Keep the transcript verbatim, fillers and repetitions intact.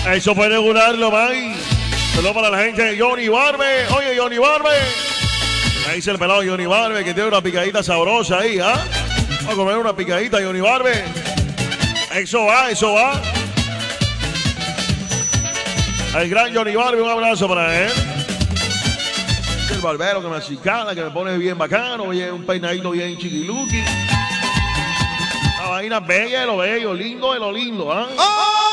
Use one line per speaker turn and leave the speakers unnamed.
Eso puede regularlo, May. Saludos para la gente de Johnny Barbe. Oye, Johnny Barbe. Ahí dice el pelado Johnny Barbe que tiene una picadita sabrosa ahí, ¿ah? Vamos a comer una picadita, Johnny Barbe. Eso va, eso va. El gran Johnny Barbe, un abrazo para él. El barbero que me acicala, que me pone bien bacano, oye, un peinadito bien chiquiluki. Una vaina bella de lo bello, lindo de lo lindo, ¿ah? ¿eh?